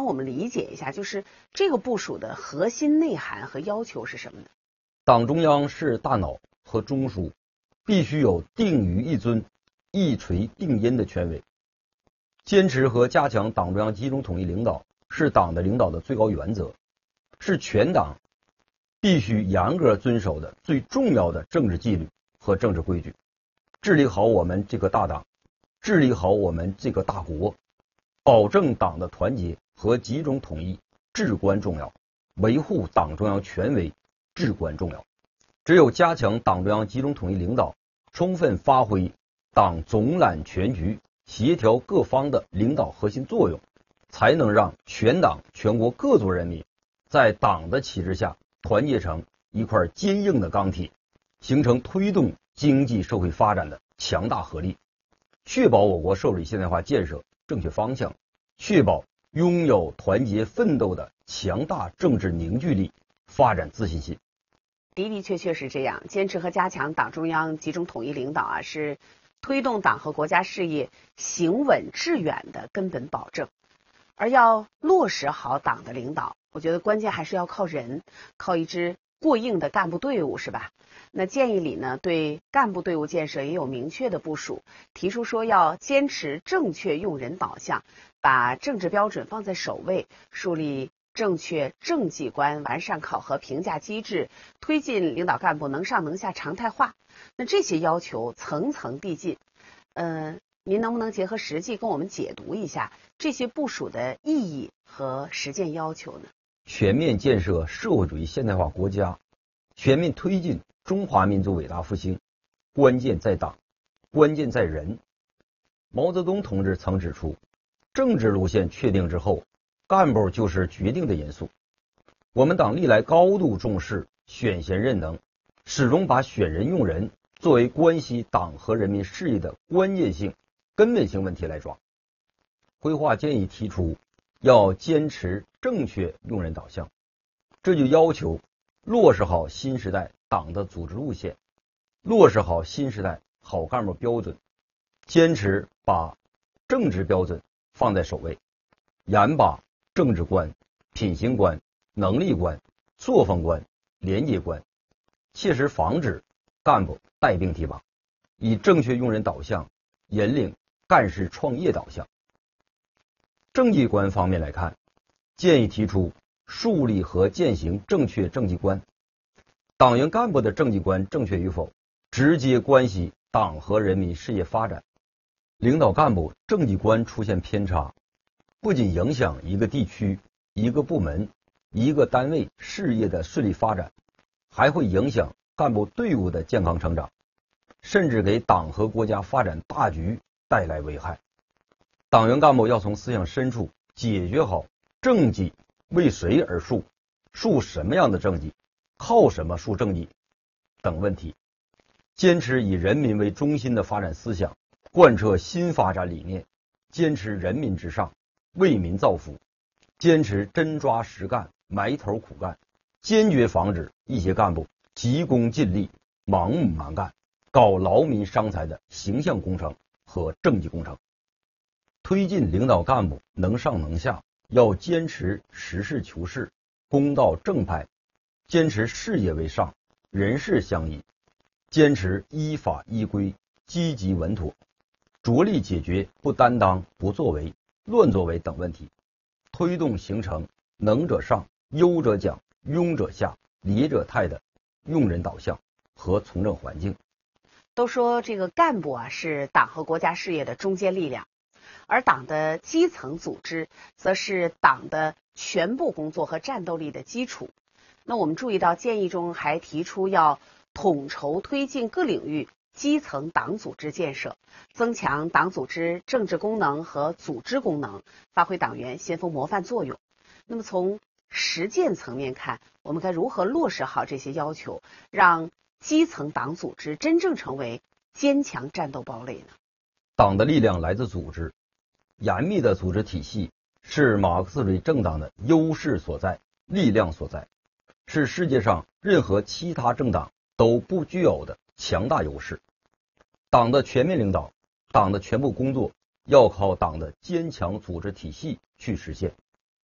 我们理解一下，就是这个部署的核心内涵和要求是什么呢？ 党中央是大脑和中枢，必须有定于一尊、一锤定音的权威。坚持和加强党中央集中统一领导是党的领导的最高原则，是全党必须严格遵守的最重要的政治纪律和政治规矩。治理好我们这个大党，治理好我们这个大国，保证党的团结和集中统一至关重要，维护党中央权威至关重要。只有加强党中央集中统一领导，充分发挥党总揽全局、协调各方的领导核心作用，才能让全党全国各族人民在党的旗帜下团结成一块坚硬的钢铁，形成推动经济社会发展的强大合力，确保我国社会现代化建设正确方向，确保拥有团结奋斗的强大政治凝聚力、发展自信心。 的的确确是这样，坚持和加强党中央集中统一领导是推动党和国家事业行稳致远的根本保证。而要落实好党的领导，我觉得关键还是要靠人，靠一支过硬的干部队伍，是吧？那建议里呢，对干部队伍建设也有明确的部署，提出说要坚持正确用人导向，把政治标准放在首位，树立正确政绩观，完善考核评价机制，推进领导干部能上能下常态化。那这些要求层层递进，您能不能结合实际跟我们解读一下这些部署的意义和实践要求呢？ 全面建设社会主义现代化国家，全面推进中华民族伟大复兴，关键在党，关键在人。毛泽东同志曾指出，政治路线确定之后，干部就是决定的因素。我们党历来高度重视选贤任能，始终把选人用人作为关系党和人民事业的关键性、根本性问题来抓。规划建议提出要坚持正确用人导向，这就要求落实好新时代党的组织路线，落实好新时代好干部标准，坚持把政治标准放在首位，严把政治观、品行观、能力观、作风观、廉洁观，切实防止干部带兵提拔，以正确用人导向引领干事创业导向。政绩观方面来看，建议提出树立和践行正确政绩观。党员干部的政绩观正确与否，直接关系党和人民事业发展。领导干部政绩观出现偏差，不仅影响一个地区、一个部门、一个单位事业的顺利发展，还会影响干部队伍的健康成长，甚至给党和国家发展大局带来危害。党员干部要从思想深处解决好政绩为谁而树、树什么样的政绩、靠什么树政绩等问题，坚持以人民为中心的发展思想，贯彻新发展理念，坚持人民至上、为民造福，坚持真抓实干、埋头苦干，坚决防止一些干部急功近利、盲目蛮干，搞劳民伤财的形象工程和政绩工程。推进领导干部能上能下，要坚持实事求是、公道正派，坚持事业为上、人事相依，坚持依法依规、积极稳妥，着力解决不担当、不作为、乱作为等问题，推动形成能者上、优者奖、庸者下、劣者汰的用人导向和从政环境。 都说这个干部是党和国家事业的中坚力量，而党的基层组织则是党的全部工作和战斗力的基础。那我们注意到建议中还提出要统筹推进各领域基层党组织建设，增强党组织政治功能和组织功能，发挥党员先锋模范作用。那么从实践层面看，我们该如何落实好这些要求，让基层党组织真正成为坚强战斗堡垒呢？ 党的力量来自组织，严密的组织体系是马克思主义政党的优势所在、力量所在，是世界上任何其他政党都不具有的强大优势。党的全面领导、党的全部工作要靠党的坚强组织体系去实现。